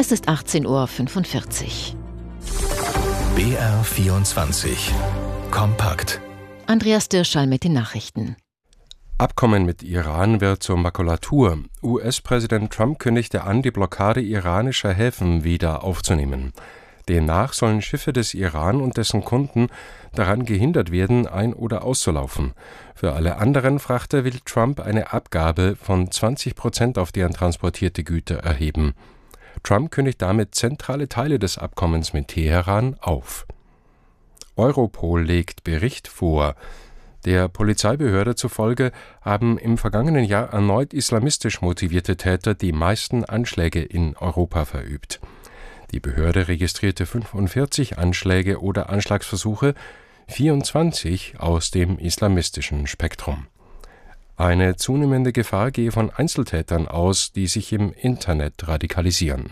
Es ist 18:45 Uhr. BR24 Kompakt. Andreas Dirschall mit den Nachrichten. Abkommen mit Iran wird zur Makulatur. US-Präsident Trump kündigte an, die Blockade iranischer Häfen wieder aufzunehmen. Demnach sollen Schiffe des Iran und dessen Kunden daran gehindert werden, ein- oder auszulaufen. Für alle anderen Frachter will Trump eine Abgabe von 20% auf deren transportierte Güter erheben. Trump kündigt damit zentrale Teile des Abkommens mit Teheran auf. Europol legt Bericht vor. Der Polizeibehörde zufolge haben im vergangenen Jahr erneut islamistisch motivierte Täter die meisten Anschläge in Europa verübt. Die Behörde registrierte 45 Anschläge oder Anschlagsversuche, 24 aus dem islamistischen Spektrum. Eine zunehmende Gefahr gehe von Einzeltätern aus, die sich im Internet radikalisieren.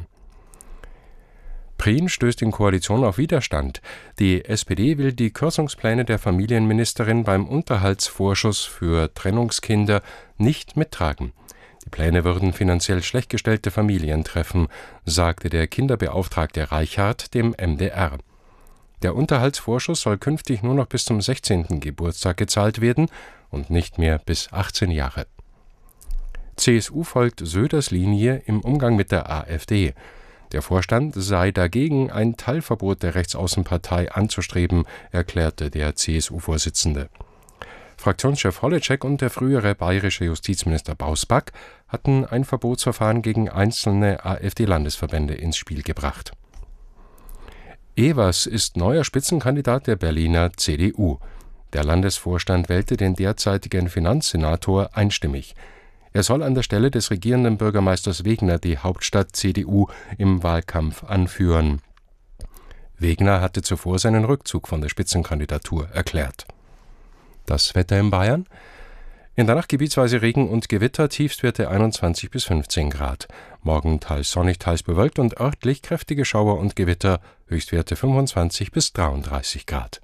Prien stößt in Koalition auf Widerstand. Die SPD will die Kürzungspläne der Familienministerin beim Unterhaltsvorschuss für Trennungskinder nicht mittragen. Die Pläne würden finanziell schlecht gestellte Familien treffen, sagte der Kinderbeauftragte Reichardt dem MDR. Der Unterhaltsvorschuss soll künftig nur noch bis zum 16. Geburtstag gezahlt werden und nicht mehr bis 18 Jahre. CSU folgt Söders Linie im Umgang mit der AfD. Der Vorstand sei dagegen, ein Teilverbot der Rechtsaußenpartei anzustreben, erklärte der CSU-Vorsitzende. Fraktionschef Holleczek und der frühere bayerische Justizminister Bausback hatten ein Verbotsverfahren gegen einzelne AfD-Landesverbände ins Spiel gebracht. Evers ist neuer Spitzenkandidat der Berliner CDU. Der Landesvorstand wählte den derzeitigen Finanzsenator einstimmig. Er soll an der Stelle des regierenden Bürgermeisters Wegner die Hauptstadt-CDU im Wahlkampf anführen. Wegner hatte zuvor seinen Rückzug von der Spitzenkandidatur erklärt. Das Wetter in Bayern? In der Nacht gebietsweise Regen und Gewitter, Tiefstwerte 21 bis 15 Grad. Morgen teils sonnig, teils bewölkt und örtlich kräftige Schauer und Gewitter, Höchstwerte 25 bis 33 Grad.